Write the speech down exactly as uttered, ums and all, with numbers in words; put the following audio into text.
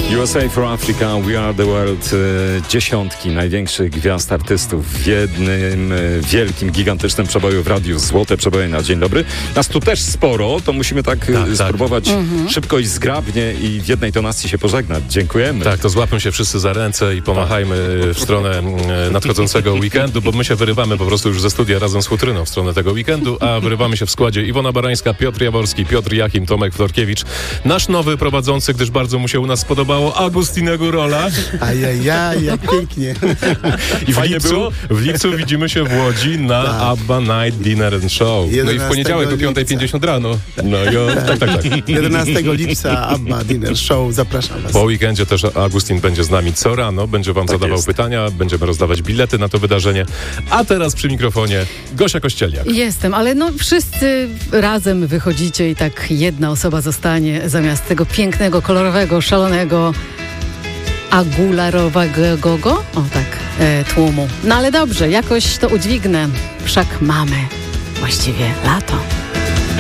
U S A for Africa, We Are the World. Dziesiątki największych gwiazd artystów w jednym wielkim, gigantycznym przeboju w radiu. Złote przeboje na dzień dobry. Nas tu też sporo, to musimy tak, tak spróbować tak. szybko i zgrabnie i w jednej tonacji się pożegnać. Dziękujemy. Tak, to złapmy się wszyscy za ręce i pomachajmy w stronę nadchodzącego weekendu, bo my się wyrywamy po prostu już ze studia razem z Futryną w stronę tego weekendu, a wyrywamy się w składzie Iwona Barańska, Piotr Jaworski, Piotr Jachim, Tomek Florkiewicz, nasz nowy prowadzący, gdyż bardzo mu się u nas spodobało, Agustin Górola. Ajajaj, jak pięknie. I w lipcu, w lipcu widzimy się w Łodzi na tak. ABBA Night Dinner and Show. No i w poniedziałek o piąta pięćdziesiąt rano. No jo, tak, tak, tak. jedenastego lipca ABBA Dinner Show. Zapraszam was. Po weekendzie też Agustin będzie z nami co rano. Będzie wam tak zadawał jest. pytania. Będziemy rozdawać bilety na to wydarzenie. A teraz przy mikrofonie Gosia Kościeliak. Jestem, ale no wszyscy razem wychodzicie i tak jedna osoba zostanie zamiast tego pięknego, kolorowego, szalonego agularowego, o tak, e, tłumu. No ale dobrze, jakoś to udźwignę. Wszak mamy właściwie lato.